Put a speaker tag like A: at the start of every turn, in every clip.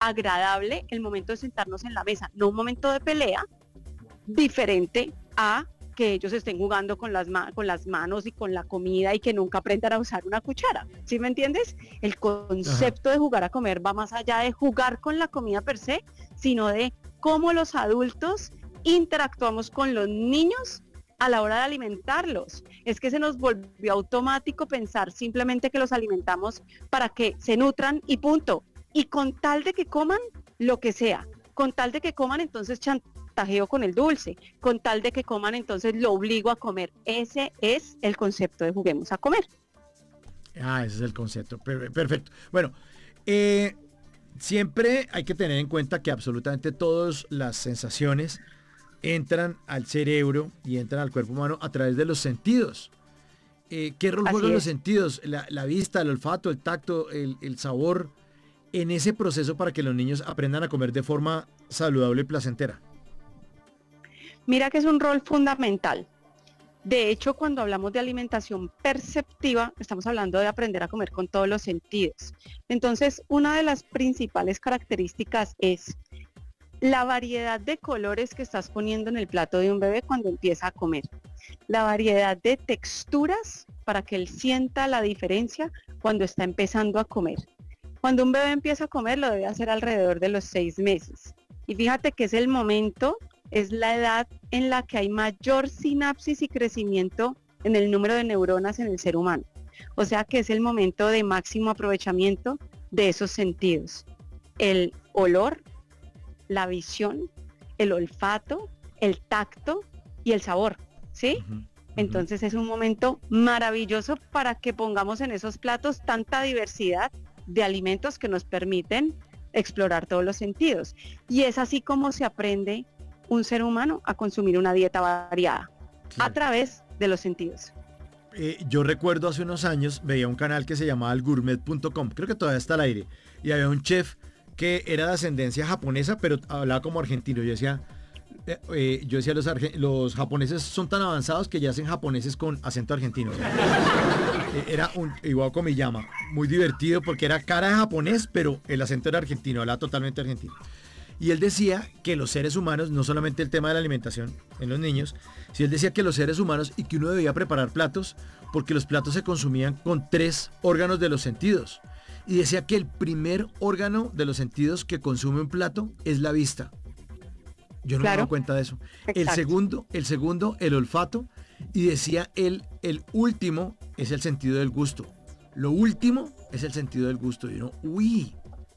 A: agradable el momento de sentarnos en la mesa, no un momento de pelea diferente a que ellos estén jugando con con las manos y con la comida y que nunca aprendan a usar una cuchara. ¿Sí me entiendes? El concepto de jugar a comer va más allá de jugar con la comida per se, sino de cómo los adultos interactuamos con los niños a la hora de alimentarlos. Es que se nos volvió automático pensar simplemente que los alimentamos para que se nutran y punto. Y con tal de que coman lo que sea, con tal de que coman, entonces chantajeo con el dulce, con tal de que coman, entonces lo obligo a comer. Ese es el concepto de juguemos a comer.
B: Ese es el concepto. Perfecto. Bueno, siempre hay que tener en cuenta que absolutamente todas las sensaciones entran al cerebro y entran al cuerpo humano a través de los sentidos. ¿Qué rol juegan los sentidos? La vista, el olfato, el tacto, el sabor, en ese proceso para que los niños aprendan a comer de forma saludable y placentera.
A: Mira que es un rol fundamental. De hecho, cuando hablamos de alimentación perceptiva, estamos hablando de aprender a comer con todos los sentidos. Entonces, una de las principales características es la variedad de colores que estás poniendo en el plato de un bebé cuando empieza a comer. La variedad de texturas para que él sienta la diferencia cuando está empezando a comer. Cuando un bebé empieza a comer, lo debe hacer alrededor de los 6 meses. Y fíjate que es el momento, es la edad en la que hay mayor sinapsis y crecimiento en el número de neuronas en el ser humano. O sea que es el momento de máximo aprovechamiento de esos sentidos. El olor, la visión, el olfato, el tacto y el sabor, ¿sí? Entonces es un momento maravilloso para que pongamos en esos platos tanta diversidad de alimentos que nos permiten explorar todos los sentidos. Y es así como se aprende un ser humano a consumir una dieta variada, a través de los sentidos.
B: Yo recuerdo hace unos años, veía un canal que se llamaba elgourmet.com, creo que todavía está al aire, y había un chef que era de ascendencia japonesa, pero hablaba como argentino. Yo decía, los japoneses son tan avanzados que ya hacen japoneses con acento argentino. Era igual como Miyama, muy divertido porque era cara de japonés, pero el acento era argentino, hablaba totalmente argentino. Y él decía que los seres humanos, no solamente el tema de la alimentación en los niños, sino él decía que los seres humanos y que uno debía preparar platos porque los platos se consumían con 3 órganos de los sentidos. Y decía que el primer órgano de los sentidos que consume un plato es la vista. Yo no me he dado cuenta de eso. Exacto. El segundo, el olfato. Y decía el último es el sentido del gusto. Lo último es el sentido del gusto. Y uno, uy,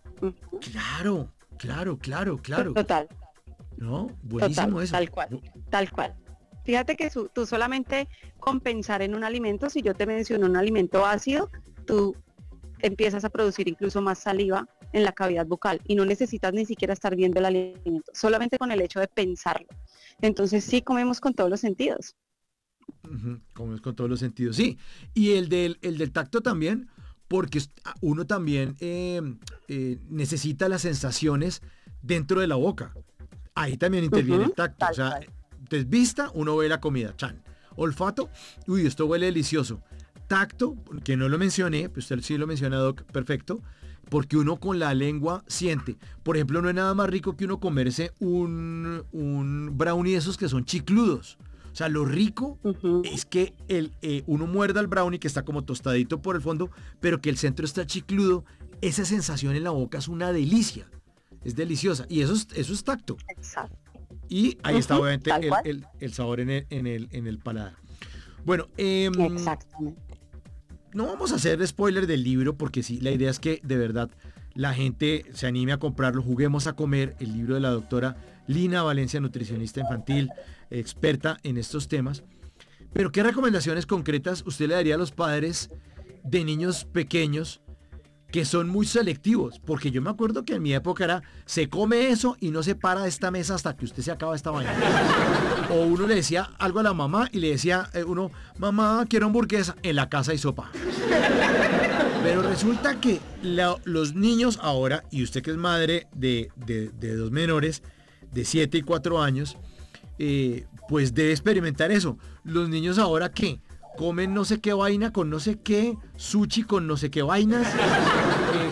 B: claro.
A: Total.
B: No, buenísimo. Total, eso.
A: Tal cual. Fíjate que tú solamente con pensar en un alimento, si yo te menciono un alimento ácido, tú empiezas a producir incluso más saliva en la cavidad bucal y no necesitas ni siquiera estar viendo el alimento, solamente con el hecho de pensarlo. Entonces sí comemos con todos los sentidos.
B: Comemos con todos los sentidos, sí. Y el del tacto también, porque uno también necesita las sensaciones dentro de la boca. Ahí también interviene el tacto. O sea, entonces vista, uno ve la comida, chan. Olfato, uy, esto huele delicioso. Tacto, que no lo mencioné, pues usted sí lo menciona, Doc, perfecto, porque uno con la lengua siente. Por ejemplo, no hay nada más rico que uno comerse un brownie de esos que son chicludos. O sea, lo rico es que uno muerda el brownie que está como tostadito por el fondo, pero que el centro está chicludo. Esa sensación en la boca es una delicia. Es deliciosa. Y eso es tacto.
A: Exacto.
B: Y ahí está obviamente el sabor en el paladar. Bueno, exactamente. No vamos a hacer spoiler del libro porque sí, la idea es que de verdad la gente se anime a comprarlo. Juguemos a comer, el libro de la doctora Lina Valencia, nutricionista infantil, experta en estos temas. Pero ¿qué recomendaciones concretas usted le daría a los padres de niños pequeños que son muy selectivos? Porque yo me acuerdo que en mi época era, se come eso y no se para de esta mesa hasta que usted se acaba esta vaina. O uno le decía algo a la mamá y le decía uno, mamá, quiero hamburguesa, en la casa hay sopa. Pero resulta que los niños ahora, y usted que es madre de 2 menores, de 7 y 4 años, pues debe experimentar eso. Los niños ahora, ¿qué? Comen no sé qué vaina con no sé qué, sushi con no sé qué vainas,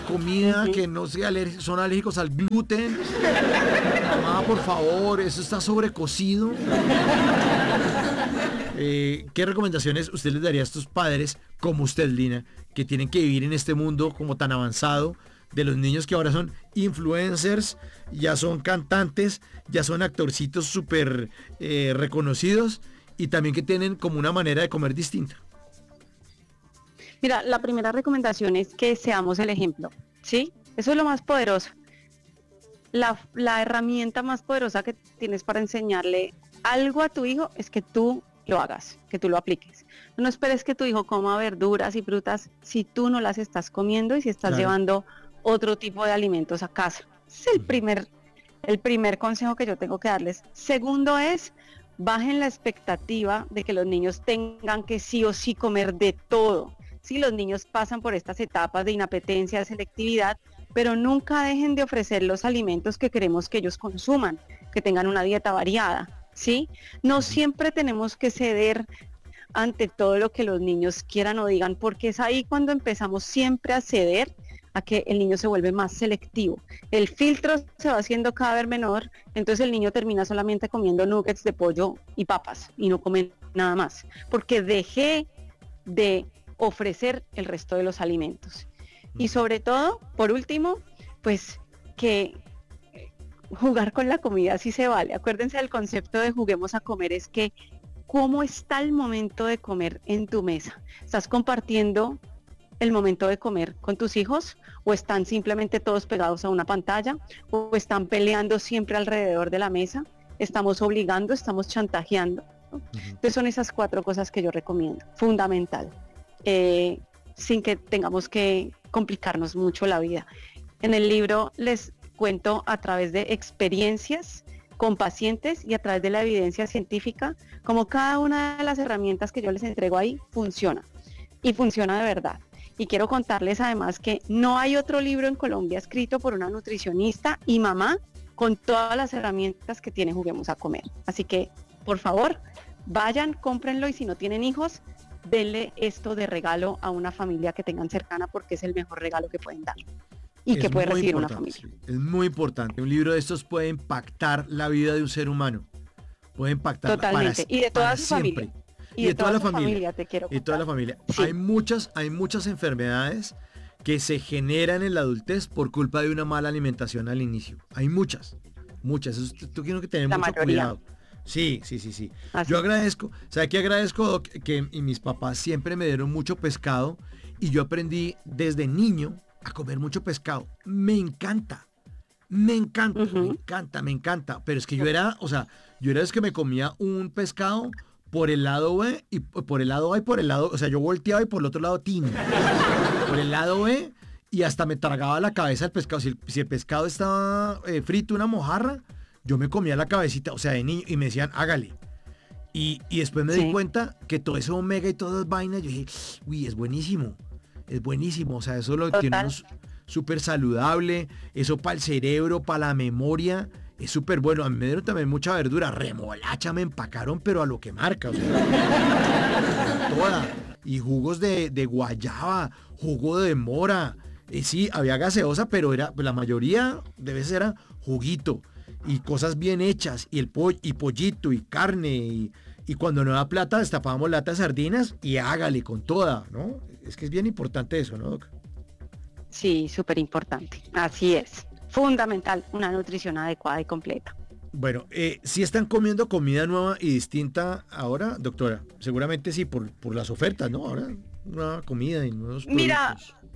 B: comida que no sea son alérgicos al gluten. Mamá, por favor, eso está sobrecocido. ¿Qué recomendaciones usted les daría a estos padres como usted, Lina, que tienen que vivir en este mundo como tan avanzado de los niños que ahora son influencers, ya son cantantes, ya son actorcitos súper reconocidos y también que tienen como una manera de comer distinta?
A: Mira, la primera recomendación es que seamos el ejemplo, ¿sí? Eso es lo más poderoso. La herramienta más poderosa que tienes para enseñarle algo a tu hijo es que tú lo hagas, que tú lo apliques. No esperes que tu hijo coma verduras y frutas si tú no las estás comiendo y si estás llevando otro tipo de alimentos a casa. Es el primer consejo que yo tengo que darles. Segundo es, bajen la expectativa de que los niños tengan que sí o sí comer de todo. Sí, los niños pasan por estas etapas de inapetencia, de selectividad, pero nunca dejen de ofrecer los alimentos que queremos que ellos consuman, que tengan una dieta variada, ¿sí? No siempre tenemos que ceder ante todo lo que los niños quieran o digan, porque es ahí cuando empezamos siempre a ceder a que el niño se vuelve más selectivo. El filtro se va haciendo cada vez menor, entonces el niño termina solamente comiendo nuggets de pollo y papas y no come nada más, porque dejé de ofrecer el resto de los alimentos. Y sobre todo, por último, pues que jugar con la comida sí se vale. Acuérdense del concepto de juguemos a comer, es que ¿cómo está el momento de comer en tu mesa? ¿Estás compartiendo el momento de comer con tus hijos o están simplemente todos pegados a una pantalla o están peleando siempre alrededor de la mesa? ¿Estamos obligando, estamos chantajeando? Entonces son esas 4 cosas que yo recomiendo, fundamental. Sin que tengamos que complicarnos mucho la vida. En el libro les cuento a través de experiencias con pacientes y a través de la evidencia científica, como cada una de las herramientas que yo les entrego ahí funciona y funciona de verdad. Y quiero contarles además que no hay otro libro en Colombia escrito por una nutricionista y mamá con todas las herramientas que tiene Juguemos a Comer. Así que, por favor, vayan, cómprenlo y si no tienen hijos, denle esto de regalo a una familia que tengan cercana porque es el mejor regalo que pueden dar y que puede recibir una familia.
B: Es muy importante. Un libro de estos puede impactar la vida de un ser humano. Puede impactar
A: totalmente. Y de toda su familia.
B: Y de toda la familia.
A: Te quiero contar.
B: Y toda la familia.
A: Sí.
B: Hay muchas enfermedades que se generan en la adultez por culpa de una mala alimentación al inicio. Hay muchas. Eso tú tienes que tener mucho cuidado. Sí.
A: Así.
B: Yo agradezco, ¿sabe qué agradezco, Doc? Que mis papás siempre me dieron mucho pescado y yo aprendí desde niño a comer mucho pescado. Me encanta. Me encanta. Pero es que yo era es que me comía un pescado por el lado B y por el lado A y por el lado, o sea, yo volteaba y por el otro lado tin. Por el lado B y hasta me tragaba la cabeza del pescado. Si el pescado estaba frito, una mojarra, yo me comía la cabecita, o sea, de niño, y me decían, hágale. Y después me di cuenta que todo ese omega y todas las vainas, yo dije, uy, es buenísimo, o sea, eso lo tiene súper saludable, eso para el cerebro, para la memoria, es súper bueno. A mí me dieron también mucha verdura, remolacha me empacaron, pero a lo que marca, o sea, toda. Y jugos de guayaba, jugo de mora, sí, había gaseosa, pero la mayoría de veces era juguito. Y cosas bien hechas, y pollito, y carne, y cuando no da plata, destapábamos latas de sardinas y hágale con toda, ¿no? Es que es bien importante eso, ¿no, Doc?
A: Sí, súper importante. Así es. Fundamental, una nutrición adecuada y completa.
B: Bueno, ¿sí están comiendo comida nueva y distinta ahora, doctora? Seguramente sí, por las ofertas, ¿no? Ahora, nueva comida y nuevos productos.
A: Mira,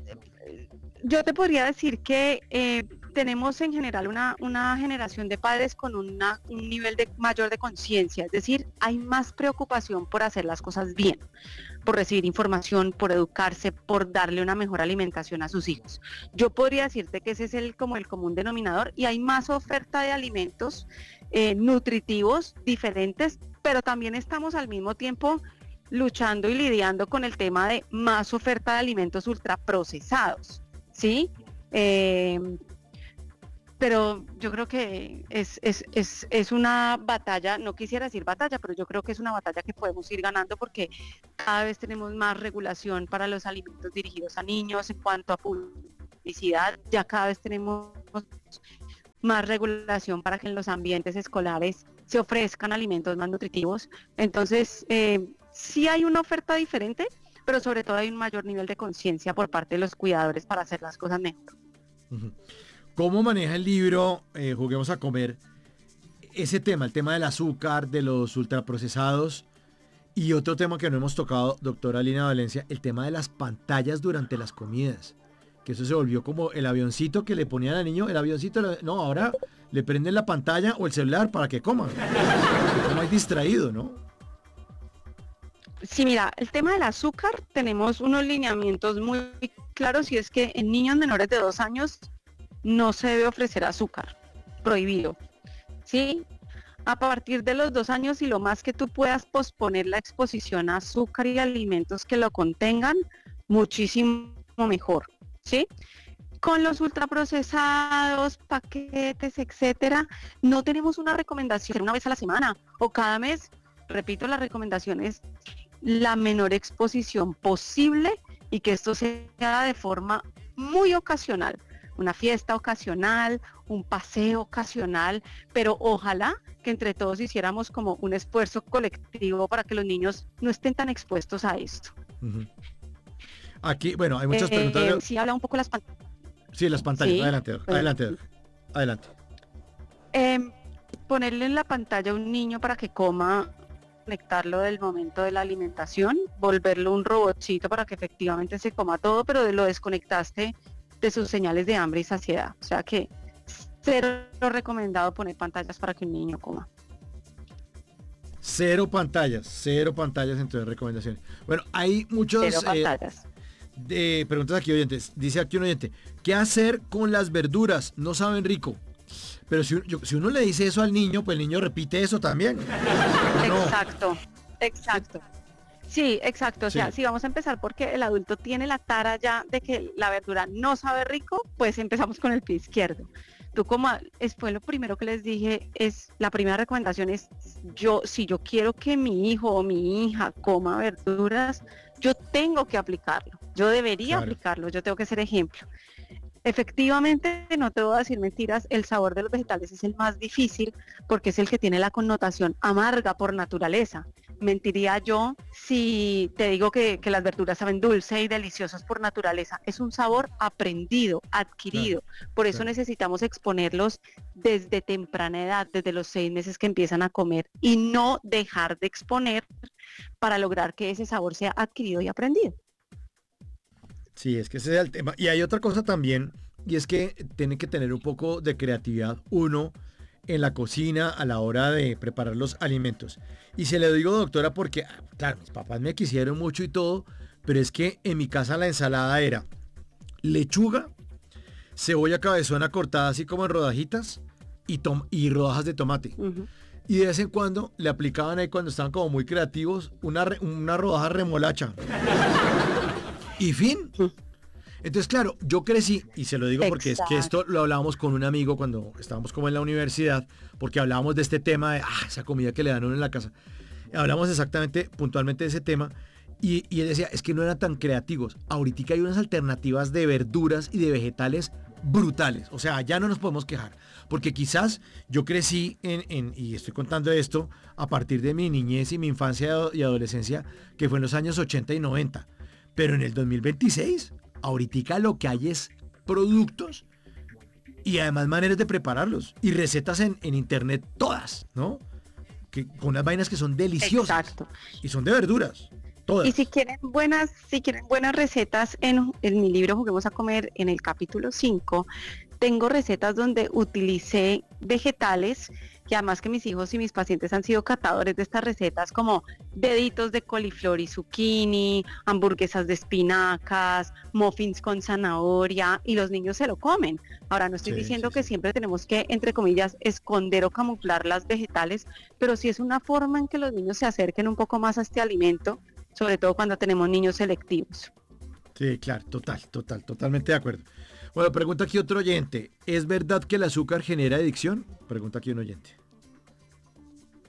A: yo te podría decir que tenemos en general una generación de padres con un nivel mayor de conciencia, es decir, hay más preocupación por hacer las cosas bien, por recibir información, por educarse, por darle una mejor alimentación a sus hijos. Yo podría decirte que ese es como el común denominador y hay más oferta de alimentos nutritivos diferentes, pero también estamos al mismo tiempo luchando y lidiando con el tema de más oferta de alimentos ultraprocesados, ¿sí? Pero yo creo que es una batalla, no quisiera decir batalla, pero yo creo que es una batalla que podemos ir ganando porque cada vez tenemos más regulación para los alimentos dirigidos a niños en cuanto a autenticidad, ya cada vez tenemos más regulación para que en los ambientes escolares se ofrezcan alimentos más nutritivos. Entonces, sí hay una oferta diferente, pero sobre todo hay un mayor nivel de conciencia por parte de los cuidadores para hacer las cosas mejor.
B: ¿Cómo maneja el libro Juguemos a Comer ese tema, el tema del azúcar, de los ultraprocesados? Y otro tema que no hemos tocado, doctora Lina Valencia, el tema de las pantallas durante las comidas. Que eso se volvió como el avioncito que le ponían al niño, no, ahora le prenden la pantalla o el celular para que coma. No hay distraído, ¿no?
A: Sí, mira, el tema del azúcar, tenemos unos lineamientos muy claros y es que en niños menores de 2 años no se debe ofrecer azúcar, prohibido, ¿sí? A partir de los 2 años y lo más que tú puedas posponer la exposición a azúcar y alimentos que lo contengan, muchísimo mejor, ¿sí? Con los ultraprocesados, paquetes, etcétera, no tenemos una recomendación una vez a la semana o cada mes. Repito, la recomendación es la menor exposición posible y que esto sea de forma muy ocasional. Una fiesta ocasional, un paseo ocasional, pero ojalá que entre todos hiciéramos como un esfuerzo colectivo para que los niños no estén tan expuestos a esto.
B: Uh-huh. Aquí, bueno, hay muchas preguntas.
A: Sí, habla un poco las pantallas.
B: Sí, las pantallas. Sí, adelante.
A: Ponerle en la pantalla a un niño para que coma, conectarlo del momento de la alimentación, volverlo un robotcito para que efectivamente se coma todo, pero lo desconectaste de sus señales de hambre y saciedad. O sea que cero recomendado poner pantallas para que un niño coma.
B: Cero pantallas entre recomendaciones. Bueno, hay muchos preguntas aquí, oyentes. Dice aquí un oyente, ¿qué hacer con las verduras? No saben rico. Pero si uno le dice eso al niño, pues el niño repite eso también.
A: Exacto. Sí, exacto. O sea, si vamos a empezar porque el adulto tiene la tara ya de que la verdura no sabe rico, pues empezamos con el pie izquierdo. Tú fue lo primero que les dije, la primera recomendación es, si yo quiero que mi hijo o mi hija coma verduras, yo tengo que aplicarlo. Yo debería aplicarlo, yo tengo que ser ejemplo. Efectivamente, no te voy a decir mentiras, el sabor de los vegetales es el más difícil porque es el que tiene la connotación amarga por naturaleza. Mentiría yo si te digo que las verduras saben dulce y deliciosos por naturaleza. Es un sabor aprendido, adquirido. Por eso necesitamos exponerlos desde temprana edad, desde los 6 meses que empiezan a comer y no dejar de exponer para lograr que ese sabor sea adquirido y aprendido.
B: Sí, es que ese es el tema. Y hay otra cosa también, y es que tiene que tener un poco de creatividad uno en la cocina a la hora de preparar los alimentos. Y se le digo, doctora, porque, claro, mis papás me quisieron mucho y todo, pero es que en mi casa la ensalada era lechuga, cebolla cabezona cortada así como en rodajitas y rodajas de tomate. Uh-huh. Y de vez en cuando le aplicaban ahí, cuando estaban como muy creativos, una rodaja remolacha. Y fin. Entonces, claro, yo crecí, y se lo digo porque es que esto lo hablábamos con un amigo cuando estábamos como en la universidad, porque hablábamos de este tema de esa comida que le dan a uno en la casa. Hablamos exactamente, puntualmente de ese tema, y él decía, es que no eran tan creativos. Ahorita hay unas alternativas de verduras y de vegetales brutales. O sea, ya no nos podemos quejar. Porque quizás yo crecí y estoy contando esto a partir de mi niñez y mi infancia y adolescencia, que fue en los años 80 y 90. Pero en el 2026, ahorita lo que hay es productos y además maneras de prepararlos y recetas en internet todas, ¿no? Con unas vainas que son deliciosas.
A: Exacto.
B: Y son de verduras, todas.
A: Y si quieren buenas recetas, en mi libro Juguemos a Comer, en el capítulo 5, tengo recetas donde utilicé vegetales, y además que mis hijos y mis pacientes han sido catadores de estas recetas, como deditos de coliflor y zucchini, hamburguesas de espinacas, muffins con zanahoria, y los niños se lo comen. Ahora, no estoy diciendo que siempre tenemos que, entre comillas, esconder o camuflar las vegetales, pero sí es una forma en que los niños se acerquen un poco más a este alimento, sobre todo cuando tenemos niños selectivos.
B: Sí, claro, totalmente de acuerdo. Bueno, pregunta aquí otro oyente. ¿Es verdad que el azúcar genera adicción? Pregunta aquí un oyente.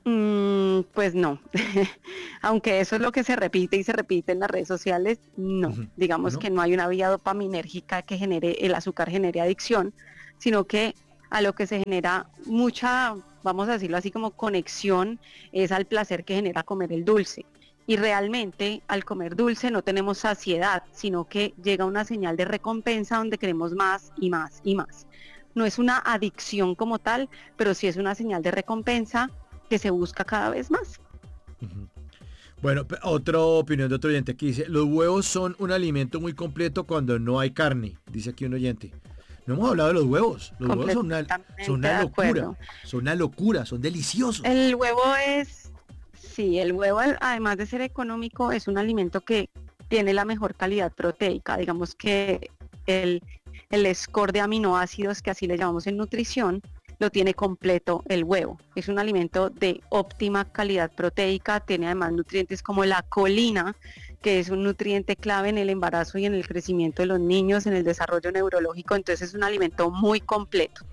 A: Pues no, aunque eso es lo que se repite y se repite en las redes sociales, no, digamos que no hay una vía dopaminérgica que genere, el azúcar genere adicción, sino que a lo que se genera mucha, vamos a decirlo así como conexión, es al placer que genera comer el dulce. Y realmente al comer dulce no tenemos saciedad, sino que llega una señal de recompensa donde queremos más y más y más. No es una adicción como tal, pero sí es una señal de recompensa que se busca cada vez más.
B: Bueno, otra opinión de otro oyente aquí dice, los huevos son un alimento muy completo cuando no hay carne, dice aquí un oyente. No hemos hablado de los huevos son una locura, son deliciosos.
A: El huevo el huevo además de ser económico es un alimento que tiene la mejor calidad proteica, digamos que el score de aminoácidos, que así le llamamos en nutrición, lo tiene completo el huevo. Es un alimento de óptima calidad proteica, tiene además nutrientes como la colina, que es un nutriente clave en el embarazo y en el crecimiento de los niños, en el desarrollo neurológico, entonces es un alimento muy completo.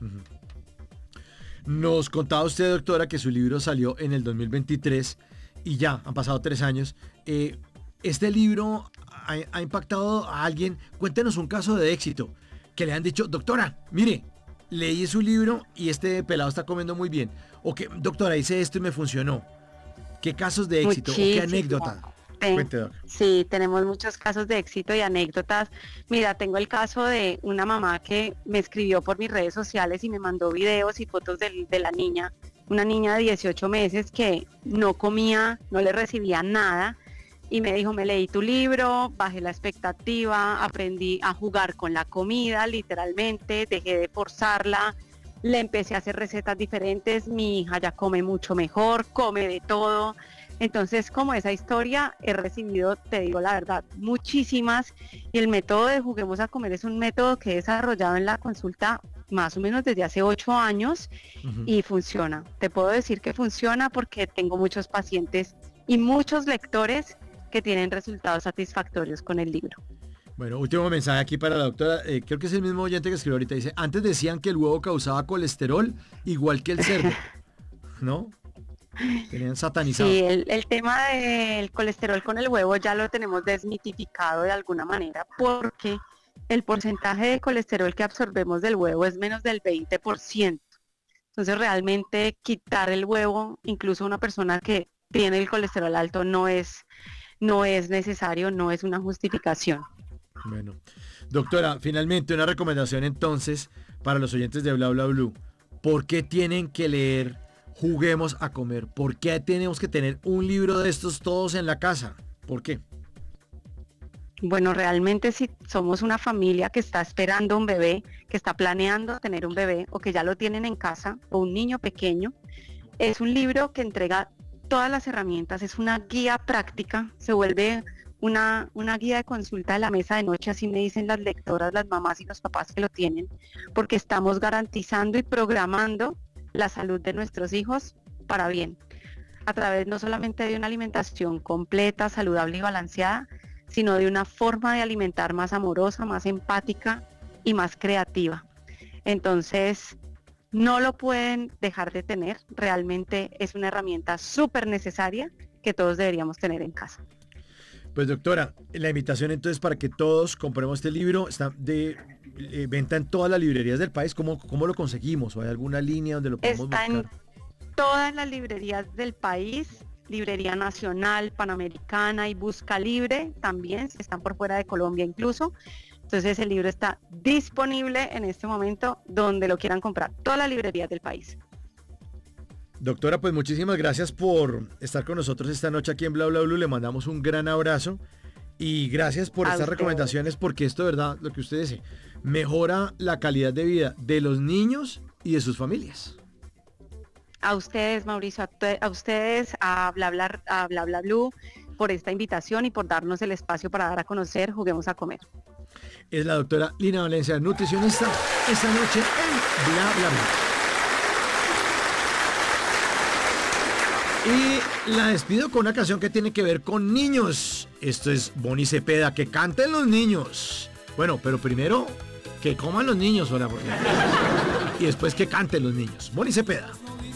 B: Nos contaba usted, doctora, que su libro salió en el 2023 y ya han pasado 3 años. ¿Este libro ha impactado a alguien? Cuéntenos un caso de éxito que le han dicho, doctora, mire, leí su libro y este pelado está comiendo muy bien. O que, doctora, hice esto y me funcionó. ¿Qué casos de éxito?
A: Muchísimo.
B: ¿O qué anécdota?
A: Sí, tenemos muchos casos de éxito y anécdotas. Mira, tengo el caso de una mamá que me escribió por mis redes sociales y me mandó videos y fotos de la niña. Una niña de 18 meses que no comía, no le recibía nada. Y me dijo, me leí tu libro, bajé la expectativa, aprendí a jugar con la comida, literalmente, dejé de forzarla, le empecé a hacer recetas diferentes, mi hija ya come mucho mejor, come de todo. Entonces, como esa historia, he recibido, te digo la verdad, muchísimas. Y el método de Juguemos a Comer es un método que he desarrollado en la consulta más o menos desde hace 8 años y funciona. Te puedo decir que funciona porque tengo muchos pacientes y muchos lectores que tienen resultados satisfactorios con el libro.
B: Bueno, último mensaje aquí para la doctora. Creo que es el mismo oyente que escribió ahorita. Dice, antes decían que el huevo causaba colesterol igual que el cerdo, ¿no? Tenían satanizado.
A: Sí, el tema del colesterol con el huevo ya lo tenemos desmitificado de alguna manera porque el porcentaje de colesterol que absorbemos del huevo es menos del 20%. Entonces realmente quitar el huevo, incluso una persona que tiene el colesterol alto, no es necesario, no es una justificación.
B: Bueno, doctora, finalmente una recomendación entonces para los oyentes de Bla Bla Blue. ¿Por qué tienen que leer Juguemos a Comer? ¿Por qué tenemos que tener un libro de estos todos en la casa? ¿Por qué?
A: Bueno, realmente si somos una familia que está esperando un bebé, que está planeando tener un bebé o que ya lo tienen en casa o un niño pequeño, es un libro que entrega todas las herramientas, es una guía práctica, se vuelve una guía de consulta de la mesa de noche, así me dicen las lectoras, las mamás y los papás que lo tienen, porque estamos garantizando y programando la salud de nuestros hijos para bien, a través no solamente de una alimentación completa, saludable y balanceada, sino de una forma de alimentar más amorosa, más empática y más creativa. Entonces, no lo pueden dejar de tener, realmente es una herramienta súper necesaria que todos deberíamos tener en casa.
B: Pues doctora, la invitación entonces para que todos compremos este libro, está de venta en todas las librerías del país. ¿Cómo lo conseguimos? ¿O hay alguna línea donde lo podemos buscar?
A: Está en todas las librerías del país, Librería Nacional, Panamericana y Busca Libre también, si están por fuera de Colombia incluso. Entonces el libro está disponible en este momento donde lo quieran comprar, todas las librerías del país.
B: Doctora, pues muchísimas gracias por estar con nosotros esta noche aquí en Bla Bla Blue. Le mandamos un gran abrazo y gracias por estas recomendaciones, porque esto, de verdad, lo que usted dice, mejora la calidad de vida de los niños y de sus familias.
A: A ustedes, Mauricio, a ustedes, a Bla Bla Blue, por esta invitación y por darnos el espacio para dar a conocer Juguemos a Comer.
B: Es la doctora Lina Valencia, nutricionista, esta noche en Bla Bla Blue. Y la despido con una canción que tiene que ver con niños. Esto es Bonnie Cepeda, que canten los niños. Bueno, pero primero que coman los niños, ahora, y después que canten los niños. Bonnie Cepeda.